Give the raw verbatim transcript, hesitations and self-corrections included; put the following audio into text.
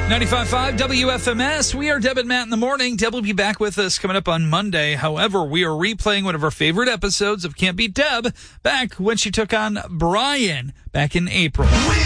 ninety-five point five W F M S. We are Deb and Matt in the morning. Deb will be back with us coming up on Monday. However, we are replaying one of our favorite episodes of Can't Beat Deb back when she took on Brian back in April.